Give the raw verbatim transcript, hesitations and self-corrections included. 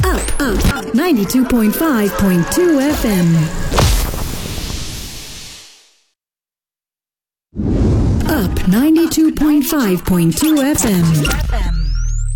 Up, up, ninety-two point five point two F M. Up ninety-two point five point two F M.